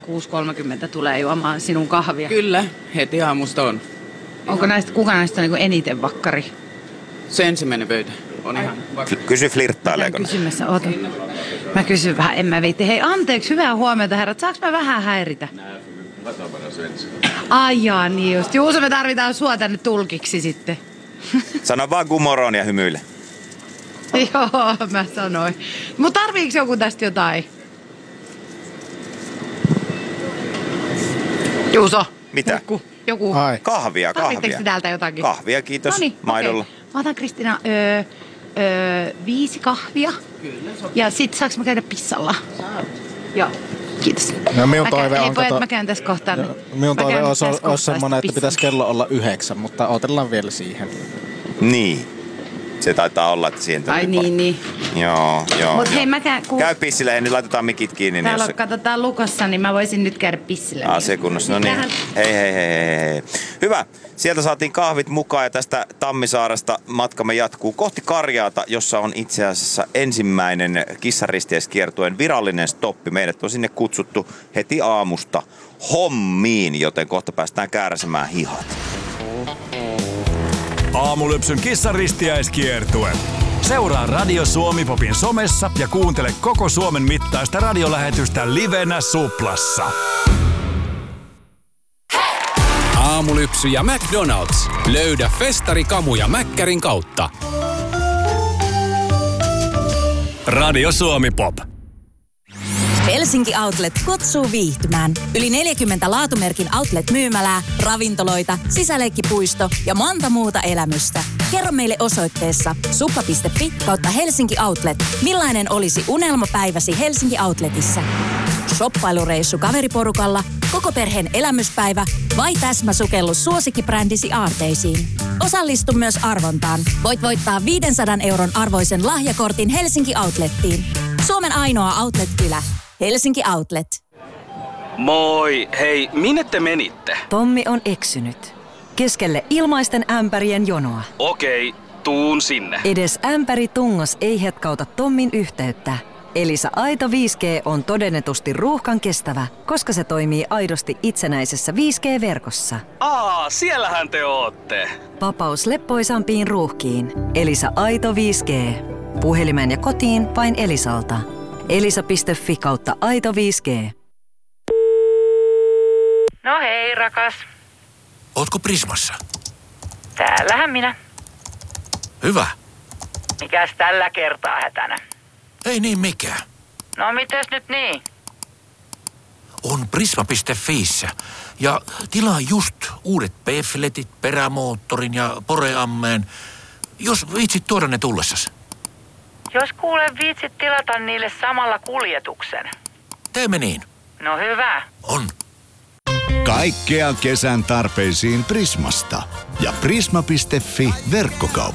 6.30 tulee juomaan sinun kahvia. Kyllä, heti aamusta on. Kuka näistä on niin eniten vakkari? Se ensimmäinen pöytä on ihan vakkari. Kysy flirttaileeko ne? Kysymässä, oota. Mä kysyn vähän, en mä viitti. Hei, anteeksi, hyvää huomenta herrat. Saanko mä vähän häiritä? Ai jaa, niin just. Juuso, me tarvitaan sua tänne tulkiksi sitten. Sano vaan gumoron ja hymyile. Joo, mä sanoin. Mut tarviiks joku tästä jotain? Juuso. Mitä? Joku. Ai. Kahvia. Tarvitteeko täältä jotakin? Kahvia, kiitos. Noniin, maidolla. Okay. Mä otan Kristiina 5 kahvia. Kyllä, sopii. Ja sit saaks mä käydä pissalla? Saat. Joo. Kiitos. No, minun toive on, pojat, mä käyn tässä kohtaan. Minun toive olisi semmoinen, että pitäisi kello olla 9, mutta odotellaan vielä siihen. Niin. Se taitaa olla, että siihen ai niin. Joo. Mut hei, käy pissille, niin laitetaan mikit kiinni. Täällä niin katsotaan lukossa, niin mä voisin nyt käydä pissille. Se kunnossa. No niin. Hei. Hyvä. Sieltä saatiin kahvit mukaan ja tästä Tammisaaresta matkamme jatkuu kohti Karjaata, jossa on itse asiassa ensimmäinen Kissaristiäiskiertueen virallinen stoppi. Meidät on sinne kutsuttu heti aamusta hommiin, joten kohta päästään kärsimään hihat. Aamulypsyn Kissaristiäiskiertue. Seuraa Radio Suomi Popin somessa ja kuuntele koko Suomen mittaista radiolähetystä livenä Suplassa. Aamulypsy ja McDonald's. Löydä festarikamuja Mäkkärin kautta. Radio Suomi Pop. Helsinki Outlet kutsuu viihtymään. Yli 40 laatumerkin outlet-myymälää, ravintoloita, sisäleikkipuisto ja monta muuta elämystä. Kerro meille osoitteessa supla.fi/Helsinki Outlet, millainen olisi unelmapäiväsi Helsinki Outletissa. Shoppailureissu kaveriporukalla, koko perheen elämyspäivä vai täsmäsukellus suosikkibrändisi aarteisiin. Osallistu myös arvontaan. Voit voittaa 500 € arvoisen lahjakortin Helsinki Outlettiin. Suomen ainoa outlet-kylä. Helsinki Outlet. Moi, hei, minne te menitte? Tommi on eksynyt. Keskelle ilmaisten ämpärien jonoa. Okei, tuun sinne. Edes ämpäritungos ei hetkauta Tommin yhteyttä. Elisa Aito 5G on todennetusti ruuhkan kestävä, koska se toimii aidosti itsenäisessä 5G-verkossa. Siellähän te ootte. Vapaus leppoisampiin ruuhkiin. Elisa Aito 5G. Puhelimeen ja kotiin vain Elisalta. Elisa.fi/Aito 5G. No hei, rakas. Ootko Prismassa? Täällähän minä. Hyvä. Mikäs tällä kertaa hätänä? Ei niin mikään. No mites nyt niin? On Prisma.fiissä. Ja tilaa just uudet P-filetit, perämoottorin ja poreammeen, jos viitsit tuoda ne tullessas. Jos kuule viitsit tilata niille samalla kuljetuksen. Teemme niin. No hyvä. On. Kaikkea kesän tarpeisiin Prismasta. Ja Prisma.fi verkkokauppa.